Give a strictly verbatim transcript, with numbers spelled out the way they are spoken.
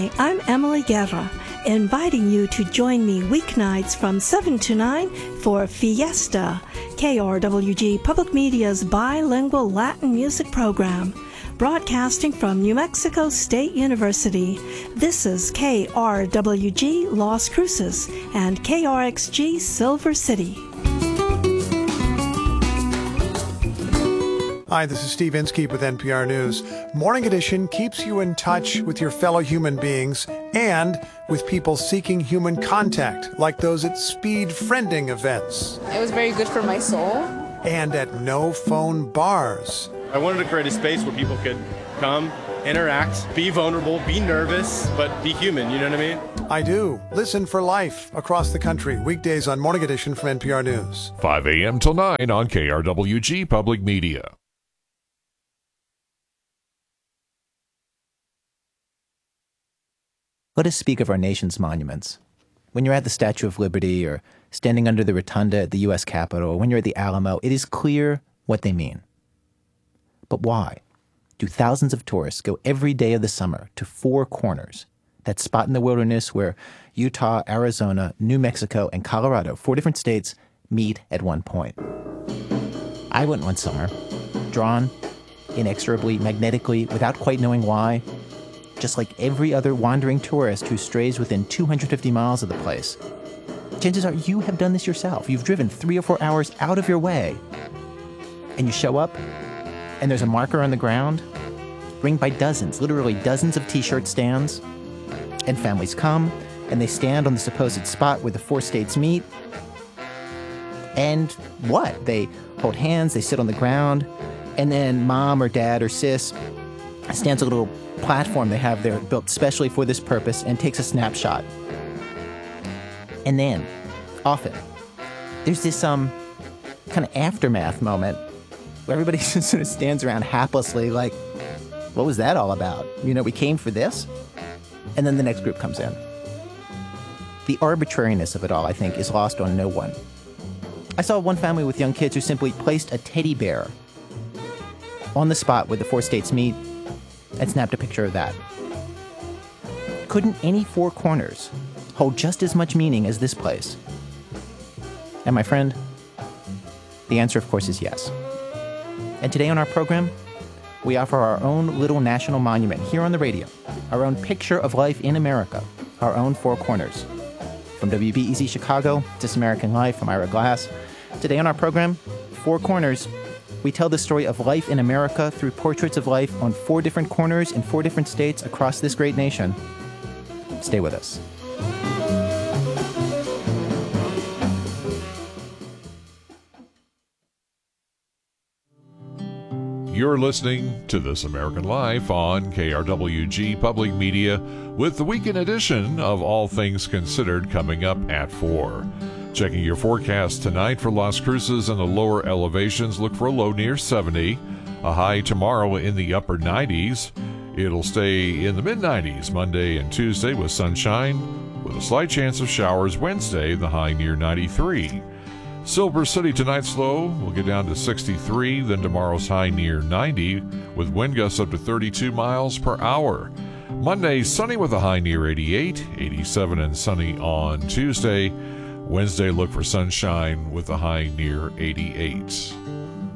Hi, I'm Emily Guerra, inviting you to join me weeknights from seven to nine for Fiesta, K R W G Public Media's bilingual Latin music program, broadcasting from New Mexico State University. This is K R W G Las Cruces and K R X G Silver City. Hi, this is Steve Inskeep with N P R News. Morning Edition keeps you in touch with your fellow human beings and with people seeking human contact, like those at speed friending events. It was very good for my soul. And at no phone bars. I wanted to create a space where people could come, interact, be vulnerable, be nervous, but be human, you know what I mean? I do. Listen for life across the country, weekdays on Morning Edition from N P R News. five a.m. till nine on K R W G Public Media. Let us speak of our nation's monuments. When you're at the Statue of Liberty or standing under the rotunda at the U S Capitol, or when you're at the Alamo, it is clear what they mean. But why do thousands of tourists go every day of the summer to Four Corners, that spot in the wilderness where Utah, Arizona, New Mexico, and Colorado, four different states, meet at one point? I went one summer, drawn inexorably, magnetically, without quite knowing why, just like every other wandering tourist who strays within two hundred fifty miles of the place. Chances are you have done this yourself. You've driven three or four hours out of your way, and you show up, and there's a marker on the ground, ringed by dozens, literally dozens of T-shirt stands, and families come, and they stand on the supposed spot where the four states meet, and what? They hold hands, they sit on the ground, and then mom or dad or sis stands a little platform they have there built specially for this purpose and takes a snapshot. And then, often, there's this um kind of aftermath moment where everybody just sort of stands around haplessly like, what was that all about? You know, we came for this? And then the next group comes in. The arbitrariness of it all, I think, is lost on no one. I saw one family with young kids who simply placed a teddy bear on the spot where the four states meet and snapped a picture of that. Couldn't any Four Corners hold just as much meaning as this place? And my friend, the answer, of course, is yes. And today on our program, we offer our own little national monument here on the radio, our own picture of life in America, our own Four Corners. From W B E Z Chicago, This American Life, I'm Ira Glass. Today on our program, Four Corners, we tell the story of life in America through portraits of life on four different corners in four different states across this great nation. Stay with us. You're listening to This American Life on K R W G Public Media with the weekend edition of All Things Considered coming up at four. Checking your forecast tonight for Las Cruces and the lower elevations, look for a low near seventy. A high tomorrow in the upper nineties. It'll stay in the mid nineties Monday and Tuesday with sunshine, with a slight chance of showers Wednesday, the high near ninety-three. Silver City tonight's low will get down to sixty-three, then tomorrow's high near ninety, with wind gusts up to thirty-two miles per hour. Monday, sunny with a high near eighty-eight, eighty-seven and sunny on Tuesday. Wednesday, look for sunshine with a high near eighty-eight.